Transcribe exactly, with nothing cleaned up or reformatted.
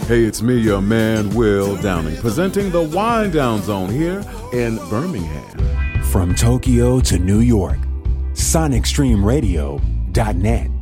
Hey, it's me, your man, Will Downing, presenting the Wind Down Zone here in Birmingham. From Tokyo to New York, Sonic Stream Radio dot net.